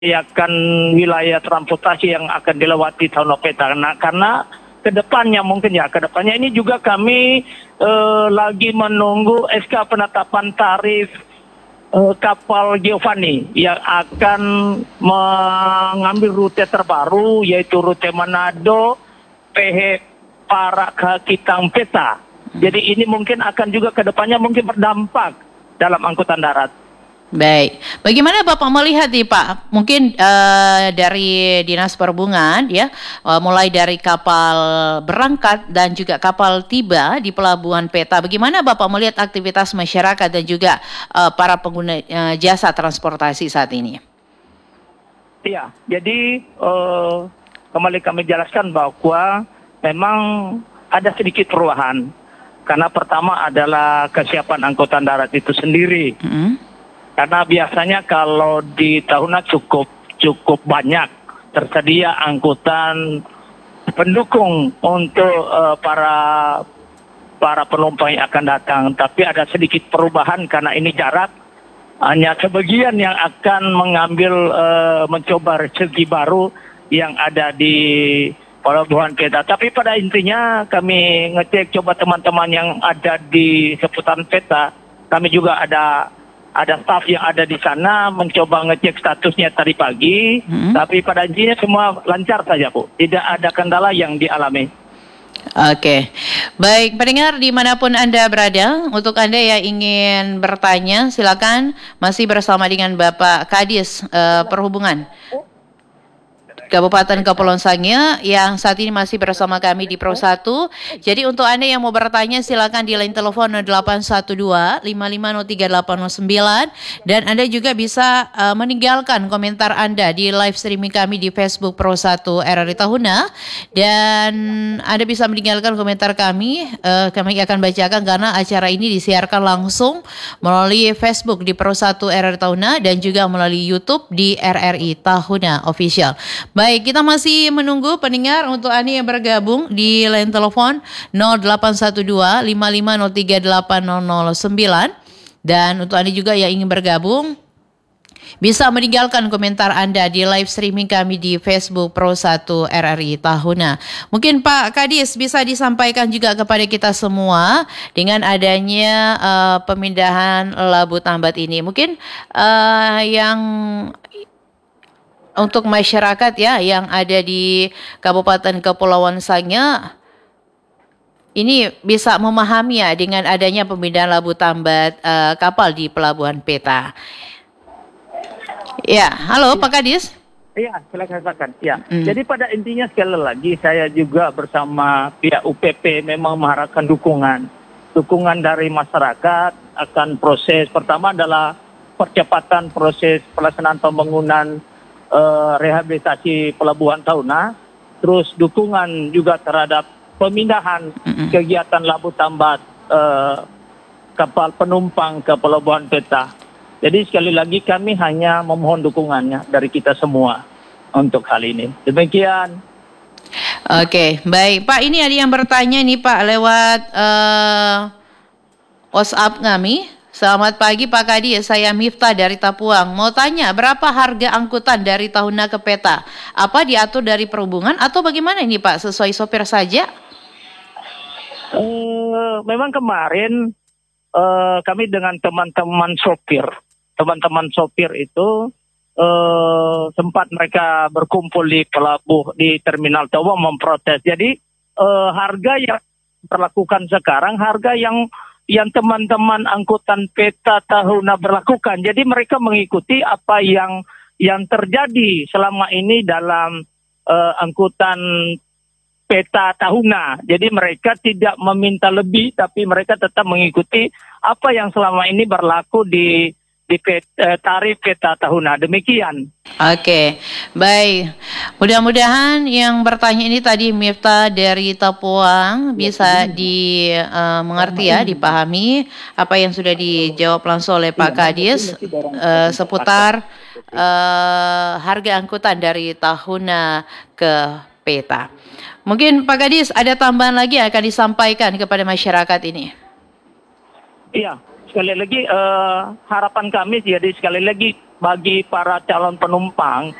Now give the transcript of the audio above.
akan wilayah transportasi yang akan dilewati tahun peta. Karena kedepannya ini juga kami lagi menunggu SK penetapan tarif kapal Giovanni yang akan mengambil rute terbaru, yaitu rute Manado, PH Parak ke Kitang Peta. Jadi ini mungkin akan juga kedepannya mungkin berdampak dalam angkutan darat. Baik, bagaimana Bapak melihat nih Pak? Mungkin dari Dinas Perhubungan ya, mulai dari kapal berangkat dan juga kapal tiba di Pelabuhan Peta. Bagaimana Bapak melihat aktivitas masyarakat dan juga para pengguna jasa transportasi saat ini? Iya, jadi kembali kami jelaskan bahwa memang ada sedikit perubahan. Karena pertama adalah kesiapan angkutan darat itu sendiri. Karena biasanya kalau di tahunan cukup banyak tersedia angkutan pendukung untuk para penumpang yang akan datang. Tapi ada sedikit perubahan karena ini jarak. Hanya sebagian yang akan mencoba rezeki baru yang ada di Pelabuhan Peta. Tapi pada intinya kami ngecek coba teman-teman yang ada di seputaran Peta. Kami juga ada staf yang ada di sana mencoba ngecek statusnya tadi pagi, tapi pada intinya semua lancar saja Bu, tidak ada kendala yang dialami. Oke, baik pendengar dimanapun Anda berada, untuk Anda yang ingin bertanya silakan, masih bersama dengan Bapak Kadis Perhubungan Kabupaten Kepulauan Sangihe yang saat ini masih bersama kami di Pro 1. Jadi untuk Anda yang mau bertanya silakan di line telepon 0812 5503 dan Anda juga bisa meninggalkan komentar Anda di live streaming kami di Facebook Pro 1 RRI Tahuna, dan Anda bisa meninggalkan komentar kami akan bacakan karena acara ini disiarkan langsung melalui Facebook di Pro 1 RRI Tahuna dan juga melalui YouTube di RRI Tahuna Official. Baik, kita masih menunggu pendengar untuk Anda yang bergabung di line telepon 0812 55038009, dan untuk Anda juga yang ingin bergabung bisa meninggalkan komentar Anda di live streaming kami di Facebook Pro 1 RRI Tahuna. Mungkin Pak Kadis bisa disampaikan juga kepada kita semua dengan adanya pemindahan Labu Tambat ini. Mungkin yang untuk masyarakat ya yang ada di Kabupaten Kepulauan Sangihe ini bisa memahami ya dengan adanya pemindahan Labu Tambat kapal di Pelabuhan Peta. Ya, halo Pak Kadis. Iya, silakan. Ya. Jadi pada intinya sekali lagi saya juga bersama pihak UPP memang mengharapkan dukungan dari masyarakat akan proses. Pertama adalah percepatan proses pelaksanaan pembangunan rehabilitasi Pelabuhan Tahuna, terus dukungan juga terhadap pemindahan kegiatan Labu Tambat kapal penumpang ke Pelabuhan Peta. Jadi sekali lagi kami hanya memohon dukungannya dari kita semua untuk hal ini. Demikian. Oke, baik Pak, ini ada yang bertanya nih Pak lewat WhatsApp kami. Selamat pagi Pak Kadis, saya Miftah dari Tapuang. Mau tanya, berapa harga angkutan dari Tahuna ke Peta? Apa diatur dari perhubungan atau bagaimana ini Pak? Sesuai sopir saja? Memang kemarin kami dengan teman-teman sopir itu sempat mereka berkumpul di Terminal Towo memprotes. Jadi harga yang berlakukan sekarang, harga yang teman-teman angkutan Peta Tahuna berlakukan. Jadi mereka mengikuti apa yang terjadi selama ini dalam angkutan Peta Tahuna. Jadi mereka tidak meminta lebih, tapi mereka tetap mengikuti apa yang selama ini berlaku di tarif Peta Tahuna. Demikian. Oke, baik. Mudah-mudahan yang bertanya ini tadi Miftah dari Tapuang bisa dimengerti ya, dipahami apa yang sudah dijawab langsung oleh Pak Kadis seputar harga angkutan dari Tahuna ke Peta. Mungkin Pak Kadis ada tambahan lagi yang akan disampaikan kepada masyarakat ini. Iya, sekali lagi harapan kami jadi sekali lagi bagi para calon penumpang